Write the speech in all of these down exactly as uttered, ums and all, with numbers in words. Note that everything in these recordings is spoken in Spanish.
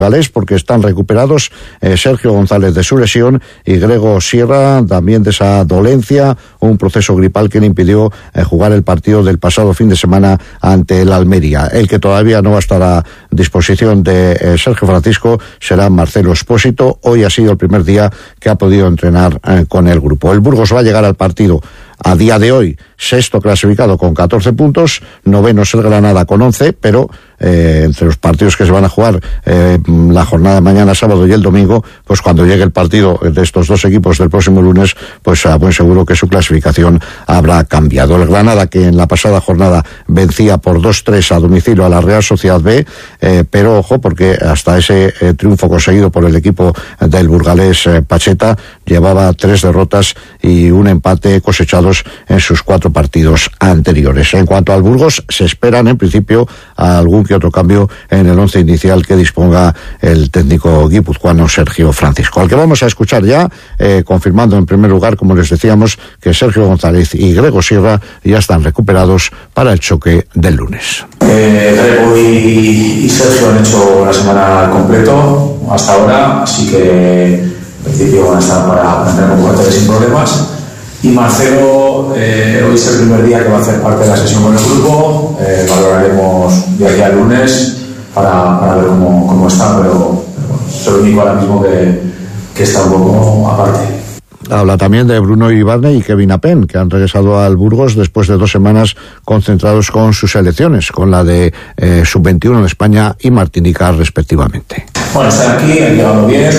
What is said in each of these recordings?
porque están recuperados eh, Sergio González de su lesión y Grego Sierra también de esa dolencia, un proceso gripal que le impidió eh, jugar el partido del pasado fin de semana ante el Almería. El que todavía no va a estar a disposición de eh, Sergio Francisco será Marcelo Espósito. Hoy ha sido el primer día que ha podido entrenar eh, con el grupo. El Burgos va a llegar al partido a día de hoy sexto clasificado con catorce puntos, noveno es el Granada con once, pero eh, entre los partidos que se van a jugar eh, la jornada de mañana sábado y el domingo, pues cuando llegue el partido de estos dos equipos del próximo lunes, pues a buen seguro que su clasificación habrá cambiado. El Granada, que en la pasada jornada vencía por dos tres a domicilio a la Real Sociedad B, eh, pero ojo, porque hasta ese eh, triunfo conseguido por el equipo del burgalés eh, Pacheta llevaba tres derrotas y un empate cosechados en sus cuatro partidos anteriores. En cuanto al Burgos, se esperan en principio algún que otro cambio en el once inicial que disponga el técnico guipuzcoano Sergio Francisco, al que vamos a escuchar ya, eh, confirmando en primer lugar, como les decíamos, que Sergio González y Grego Sierra ya están recuperados para el choque del lunes. Eh, Grego y, y Sergio han hecho la semana completo hasta ahora, así que en principio van a estar para entrenar con jugadores sin problemas. Y Marcelo, eh, hoy es el primer día que va a hacer parte de la sesión con el grupo. Eh, valoraremos de aquí al lunes para, para ver cómo, cómo está, pero, pero bueno, es el único ahora mismo que, que está un poco aparte. Habla también de Bruno Ibarne y Kevin Apen, que han regresado al Burgos después de dos semanas concentrados con sus selecciones, con la de eh, sub veintiuno en España y Martinica respectivamente. Bueno, están aquí, han llegado bien.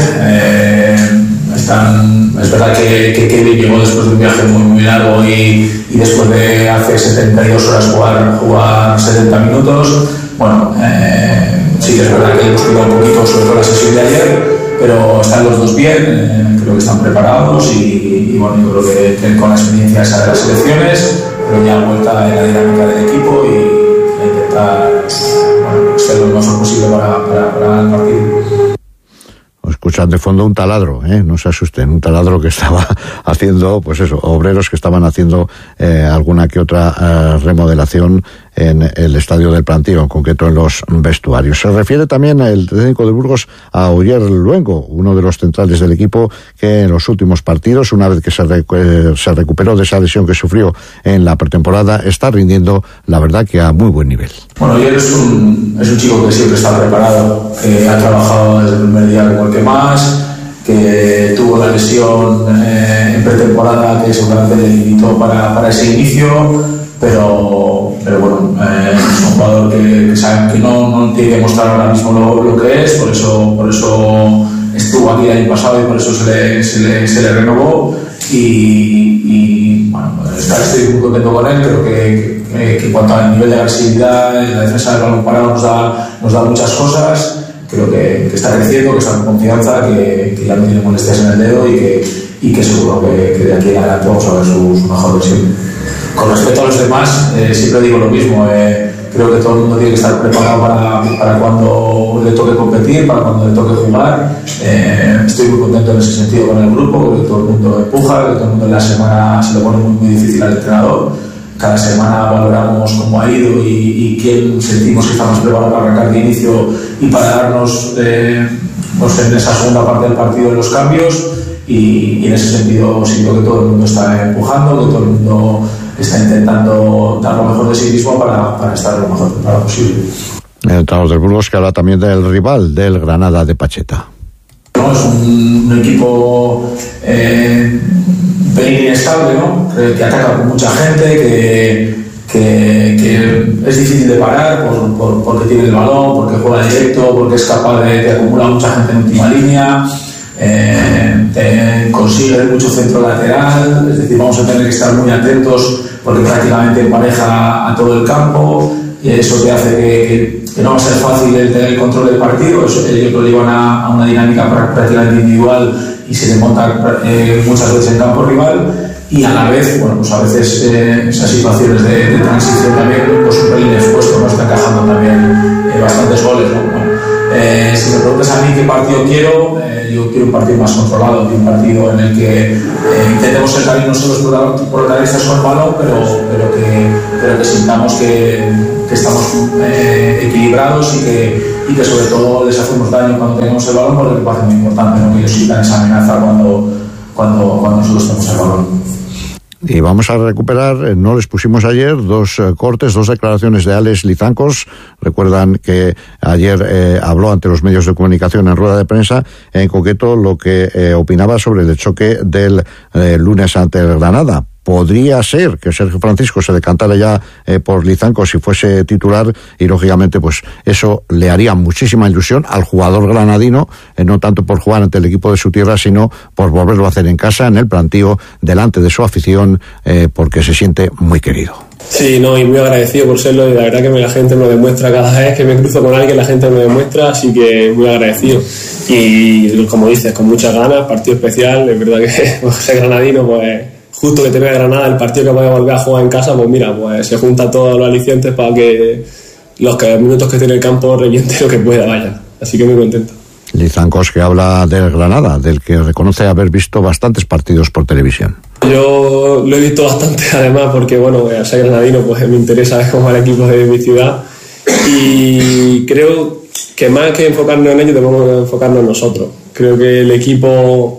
Eh, están, es verdad que, que Kevin llegó después de un viaje muy muy largo y, y después de hace setenta y dos horas jugar, jugar setenta minutos. Bueno, eh, sí que es verdad que hemos tirado un poquito sobre todo la sesión de ayer, pero están los dos bien, eh, creo que están preparados y, y bueno, yo creo que, que con la experiencia esa de las selecciones, pero ya vuelta en la dinámica del equipo y intentar bueno, ser lo mejor posible para, para, para el partido. Escuchan de fondo un taladro, ¿eh? No se asusten, un taladro que estaba haciendo, pues eso, obreros que estaban haciendo eh, alguna que otra eh, remodelación en el estadio del Plantío, en concreto en los vestuarios. Se refiere también el técnico de Burgos a Oyer Luengo, uno de los centrales del equipo que en los últimos partidos, una vez que se, recu eh, se recuperó de esa lesión que sufrió en la pretemporada, está rindiendo, la verdad, que a muy buen nivel. Bueno, Oyer es un, es un chico que siempre está preparado, que ha trabajado desde el primer día con el que más, que tuvo la lesión eh, en pretemporada que seguramente le limitó para, para ese inicio, pero, pero bueno, eh, es un jugador que, que sabe que no, no tiene que mostrar ahora mismo lo, lo que es, por eso, por eso estuvo aquí el año pasado y por eso se le, se le, se le renovó y, y bueno, estoy muy contento con él. Creo que, que, que en cuanto al nivel de agresividad, la defensa del balón parado nos da, nos da muchas cosas. Creo que, que está creciendo, que está con confianza, que, que ya no tiene molestias en el dedo y que, y que seguro que, que de aquí en adelante vamos a ver su, su mejor versión. Con respecto a los demás, eh, siempre digo lo mismo, eh, creo que todo el mundo tiene que estar preparado para, para cuando le toque competir, para cuando le toque jugar. Eh, estoy muy contento en ese sentido con el grupo, creo que todo el mundo empuja, que todo el mundo en la semana se lo pone muy, muy difícil al entrenador. Cada semana valoramos cómo ha ido y, y quién sentimos que estamos preparados para arrancar de inicio y para darnos eh, pues en esa segunda parte del partido en los cambios y, y en ese sentido siento que todo el mundo está empujando, que todo el mundo está intentando dar lo mejor de sí mismo para, para estar lo mejor preparado posible. Entramos del Burgos, que habla también del rival, del Granada de Pacheta. No, es un, un equipo eh, bien inestable, ¿no? Que, que ataca con mucha gente, que, que, que es difícil de parar por, por, porque tiene el balón, porque juega directo, porque es capaz de, de acumular mucha gente en última línea, eh, de, consigue mucho centro lateral, es decir, vamos a tener que estar muy atentos porque prácticamente empareja a todo el campo y eso te hace que, que, que no va a ser fácil el tener el control del partido. Eso, ellos lo llevan a, a una dinámica prácticamente individual y se desmonta eh, muchas veces en campo rival y a la vez, bueno, pues a veces eh, esas situaciones de, de transición también, pues un pelín expuesto, nos está encajando también eh, bastantes goles, ¿no? Bueno, eh, si me preguntas a mí qué partido quiero, eh, yo quiero un partido más controlado, un partido en el que eh, intentemos ser también nosotros protagonistas con el balón, pero, pero, que, pero que sintamos que, que estamos eh, equilibrados y que y que sobre todo les hacemos daño cuando tenemos el balón, porque me parece muy importante, ¿no? Que ellos sientan esa amenaza cuando, cuando, cuando nosotros tenemos el balón. Y vamos a recuperar, no les pusimos ayer, dos eh, cortes, dos declaraciones de Alex Lizancos. Recuerdan que ayer eh, habló ante los medios de comunicación en rueda de prensa, en concreto lo que eh, opinaba sobre el choque del eh, lunes ante el Granada. Podría ser que Sergio Francisco se decantara ya eh, por Lizancos si fuese titular, y lógicamente pues eso le haría muchísima ilusión al jugador granadino, eh, no tanto por jugar ante el equipo de su tierra, sino por volverlo a hacer en casa, en el plantío, delante de su afición, eh, porque se siente muy querido. Sí, no, y muy agradecido por serlo, y la verdad que me, la gente me lo demuestra cada vez que me cruzo con alguien, la gente me lo demuestra, así que muy agradecido. Y como dices, con muchas ganas, partido especial, es verdad que pues, ser granadino, pues justo que te vea Granada, el partido que voy a volver a jugar en casa, pues mira, pues se junta todos los alicientes para que los que, minutos que tiene el campo reviente lo que pueda, vaya. Así que muy contento. Lizancos, que habla del Granada, del que reconoce haber visto bastantes partidos por televisión. Yo lo he visto bastante, además, porque bueno, al ser granadino, pues me interesa ver cómo va el equipo de mi ciudad, y creo que más que enfocarnos en ello, debemos enfocarnos en nosotros. Creo que el equipo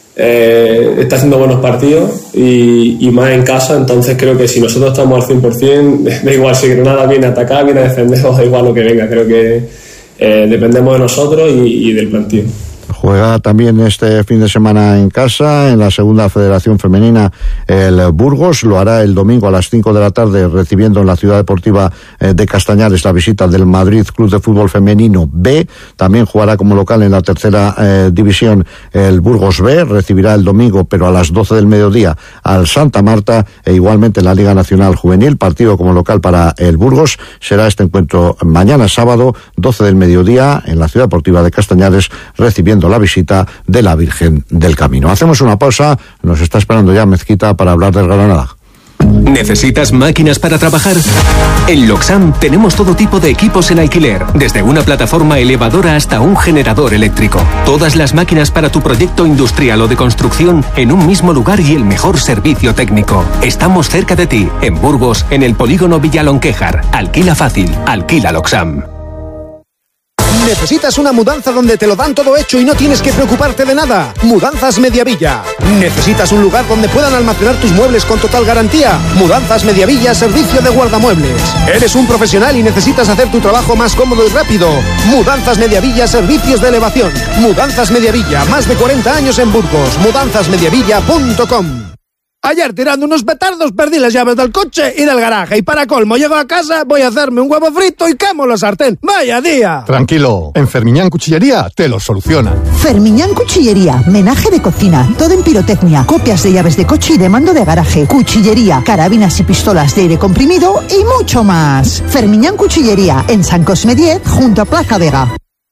Eh, está haciendo buenos partidos y, y más en casa, entonces creo que si nosotros estamos al cien por ciento, da igual si Granada viene a atacar, viene a defender, o da igual lo que venga, creo que eh, dependemos de nosotros y, y del plantío. Juega también este fin de semana en casa, en la segunda federación femenina, el Burgos. Lo hará el domingo a las cinco de la tarde, recibiendo en la Ciudad Deportiva de Castañares la visita del Madrid Club de Fútbol Femenino B. También jugará como local en la tercera eh, división el Burgos B. Recibirá el domingo, pero a las doce del mediodía, al Santa Marta, e igualmente en la Liga Nacional Juvenil. Partido como local para el Burgos. Será este encuentro mañana sábado, doce del mediodía, en la Ciudad Deportiva de Castañares, recibiendo la visita de la Virgen del Camino. Hacemos una pausa, nos está esperando ya Mezquita para hablar del Granada. ¿Necesitas máquinas para trabajar? En Loxam tenemos todo tipo de equipos en alquiler, desde una plataforma elevadora hasta un generador eléctrico. Todas las máquinas para tu proyecto industrial o de construcción en un mismo lugar y el mejor servicio técnico. Estamos cerca de ti, en Burgos, en el polígono Villalonquejar. Alquila fácil, alquila Loxam. ¿Necesitas una mudanza donde te lo dan todo hecho y no tienes que preocuparte de nada? Mudanzas Mediavilla. ¿Necesitas un lugar donde puedan almacenar tus muebles con total garantía? Mudanzas Mediavilla, servicio de guardamuebles. ¿Eres un profesional y necesitas hacer tu trabajo más cómodo y rápido? Mudanzas Mediavilla, servicios de elevación. Mudanzas Mediavilla, más de cuarenta años en Burgos. mudanzas mediavilla punto com. Ayer, tirando unos petardos, perdí las llaves del coche y del garaje. Y para colmo, llego a casa, voy a hacerme un huevo frito y quemo la sartén. ¡Vaya día! Tranquilo, en Fermiñán Cuchillería te lo solucionan. Fermiñán Cuchillería, menaje de cocina, todo en pirotecnia, copias de llaves de coche y de mando de garaje, cuchillería, carabinas y pistolas de aire comprimido y mucho más. Fermiñán Cuchillería, en San Cosme diez, junto a Plaza Vega.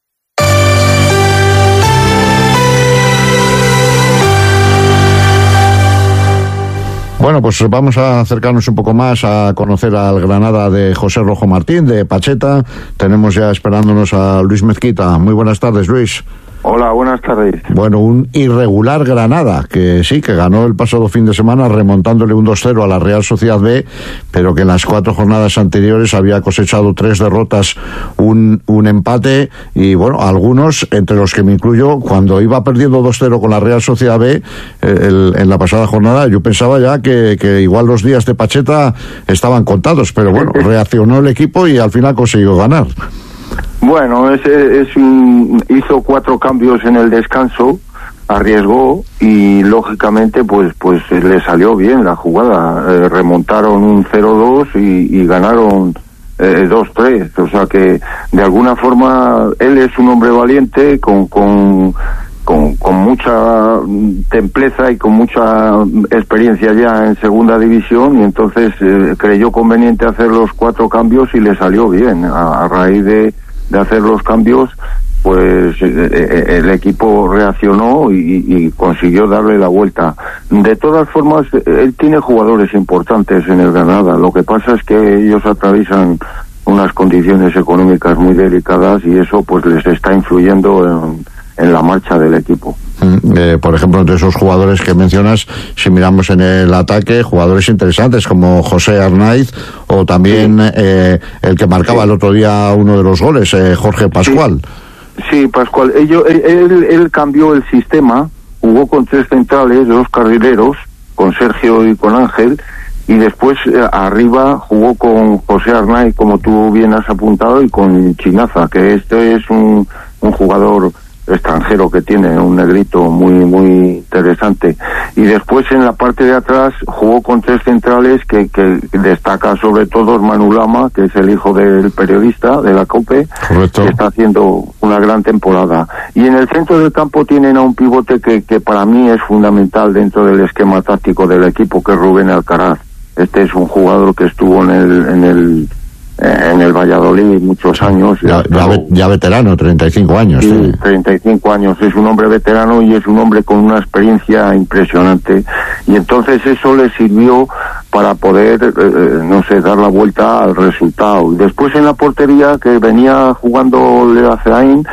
Bueno, pues vamos a acercarnos un poco más a conocer al Granada de José Rojo Martín, de Pacheta. Tenemos ya esperándonos a Luis Mezquita. Muy buenas tardes, Luis. Hola, buenas tardes. Bueno, un irregular Granada, que sí, que ganó el pasado fin de semana remontándole un dos cero a la Real Sociedad B, pero que en las cuatro jornadas anteriores había cosechado tres derrotas, un, un empate, y bueno, algunos, entre los que me incluyo, cuando iba perdiendo dos cero con la Real Sociedad B, el, en la pasada jornada, yo pensaba ya que, que igual los días de Pacheta estaban contados, pero bueno, reaccionó el equipo y al final consiguió ganar. Bueno, es, es un, hizo cuatro cambios en el descanso, arriesgó y lógicamente pues pues le salió bien la jugada. Eh, remontaron un cero dos y, y ganaron eh, dos tres. O sea que de alguna forma él es un hombre valiente con con con, con mucha templeza y con mucha experiencia ya en segunda división, y entonces eh, creyó conveniente hacer los cuatro cambios y le salió bien. A, a raíz de de hacer los cambios, pues eh, el equipo reaccionó y, y consiguió darle la vuelta. De todas formas, él tiene jugadores importantes en el Granada. Lo que pasa es que ellos atraviesan unas condiciones económicas muy delicadas y eso pues les está influyendo en, en la marcha del equipo. Eh, por ejemplo, entre esos jugadores que mencionas, si miramos en el ataque, jugadores interesantes como José Arnaiz o también sí. eh, el que marcaba sí. el otro día uno de los goles, eh, Jorge Pascual. Sí, sí Pascual. Ello, él, él, él cambió el sistema, jugó con tres centrales, dos carrileros, con Sergio y con Ángel, y después eh, arriba jugó con José Arnaiz, como tú bien has apuntado, y con Chinaza, que este es un, un jugador extranjero que tiene, un negrito muy muy interesante. Y después en la parte de atrás jugó con tres centrales que, que destaca sobre todo Manu Lama, que es el hijo del periodista de la COPE. Correcto. Que está haciendo una gran temporada. Y en el centro del campo tienen a un pivote que, que para mí es fundamental dentro del esquema táctico del equipo, que es Rubén Alcaraz. Este es un jugador que estuvo en el en el en el Valladolid muchos años. Ya, ya, ve, ya veterano, treinta y cinco años. Sí, sí, treinta y cinco años. Es un hombre veterano y es un hombre con una experiencia impresionante. Y entonces eso le sirvió para poder, eh, no sé, dar la vuelta al resultado. Y después en la portería, que venía jugando Leo Azaín,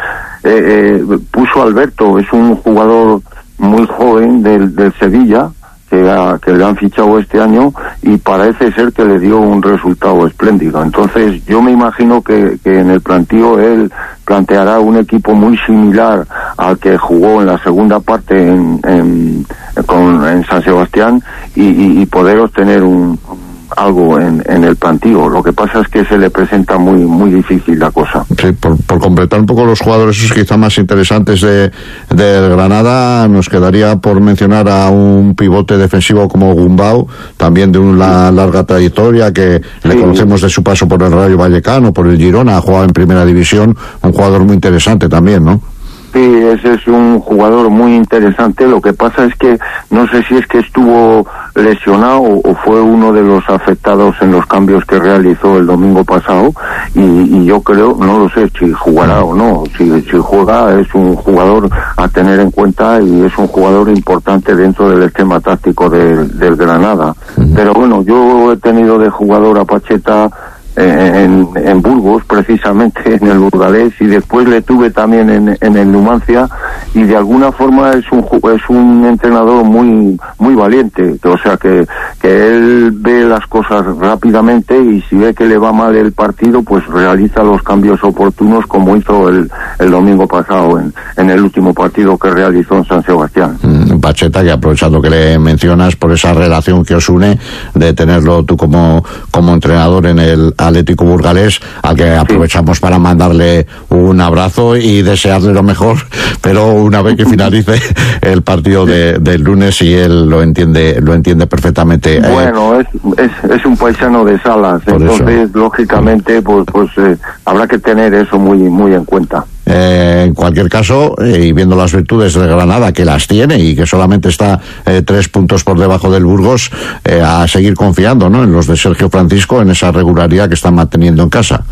eh, eh, puso a Alberto. Es un jugador muy joven del, del Sevilla, Que, a, que le han fichado este año, y parece ser que le dio un resultado espléndido. Entonces yo me imagino que, que en el plantío él planteará un equipo muy similar al que jugó en la segunda parte en, en, con, en San Sebastián, y, y, y poder obtener un algo en, en el plantío. Lo que pasa es que se le presenta muy muy difícil la cosa. Sí, por, por completar un poco los jugadores esos quizá más interesantes de, de Granada, nos quedaría por mencionar a un pivote defensivo como Gumbau, también de una larga trayectoria, que sí. le conocemos de su paso por el Rayo Vallecano, por el Girona, ha jugado en primera división, un jugador muy interesante también, ¿no? Sí, ese es un jugador muy interesante. Lo que pasa es que no sé si es que estuvo lesionado o fue uno de los afectados en los cambios que realizó el domingo pasado, y, y yo creo, no lo sé si jugará o no. Si, si juega, es un jugador a tener en cuenta y es un jugador importante dentro del esquema táctico del, del Granada. Pero bueno, yo he tenido de jugador a Pacheta En, en Burgos, precisamente en el Burgalés, y después le tuve también en, en el Numancia, y de alguna forma es un es un entrenador muy muy valiente, o sea que, que él ve las cosas rápidamente, y si ve que le va mal el partido, pues realiza los cambios oportunos, como hizo el, el domingo pasado en, en el último partido que realizó en San Sebastián. Mm, Pacheta, que aprovechando que le mencionas por esa relación que os une, de tenerlo tú como, como entrenador en el Atlético Burgalés, al que aprovechamos sí. para mandarle un abrazo y desearle lo mejor, pero una vez que finalice el partido de, del lunes, y él lo entiende lo entiende perfectamente. Bueno, eh, es, es es un paisano de Salas, entonces eso. lógicamente pues pues eh, habrá que tener eso muy muy en cuenta. Eh, en cualquier caso, eh, y viendo las virtudes de Granada, que las tiene y que solamente está eh, tres puntos por debajo del Burgos, eh, a seguir confiando, ¿no?, en los de Sergio Francisco, en esa regularidad que están manteniendo en casa.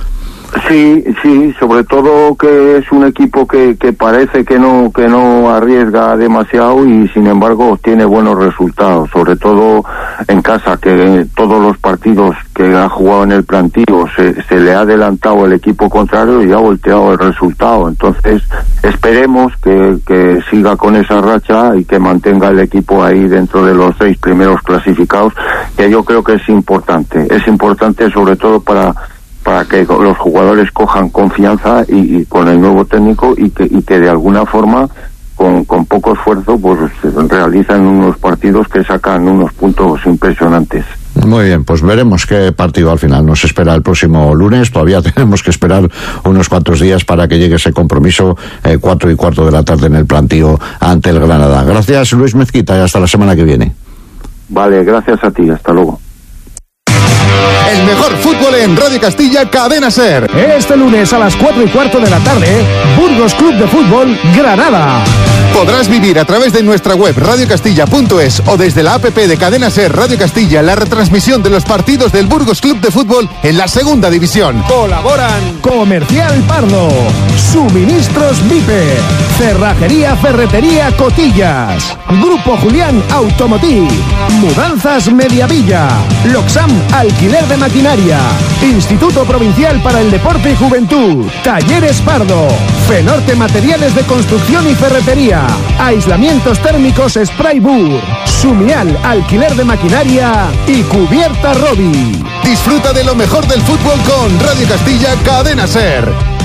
Sí, sí, sobre todo que es un equipo que, que parece que no que no arriesga demasiado, y sin embargo obtiene buenos resultados, sobre todo en casa, que todos los partidos que ha jugado en el plantío se, se le ha adelantado el equipo contrario y ha volteado el resultado. Entonces esperemos que, que siga con esa racha y que mantenga el equipo ahí dentro de los seis primeros clasificados, que yo creo que es importante, es importante sobre todo para para que los jugadores cojan confianza y, y con el nuevo técnico, y que, y que de alguna forma, con, con poco esfuerzo, pues realizan unos partidos que sacan unos puntos impresionantes. Muy bien, pues veremos qué partido al final nos espera el próximo lunes. Todavía tenemos que esperar unos cuantos días para que llegue ese compromiso, eh, cuatro y cuarto de la tarde en el plantío ante el Granada. Gracias, Luis Mezquita, y hasta la semana que viene. Vale, gracias a ti, hasta luego. El mejor fútbol en Radio Castilla, Cadena SER. Este lunes a las cuatro y cuarto de la tarde, Burgos Club de Fútbol, Granada. Podrás vivir a través de nuestra web radio castilla punto es o desde la app de Cadena SER Radio Castilla la retransmisión de los partidos del Burgos Club de Fútbol en la segunda división. Colaboran Comercial Pardo, Suministros Vipe, Cerrajería Ferretería Cotillas, Grupo Julián Automotiv, Mudanzas Mediavilla, Loxam Alquiler de Maquinaria, Instituto Provincial para el Deporte y Juventud, Talleres Pardo, Fenorte Materiales de Construcción y Ferretería. Aislamientos térmicos Spraybur. Sumial, alquiler de maquinaria y Cubierta Robi. Disfruta de lo mejor del fútbol con Radio Castilla Cadena Ser.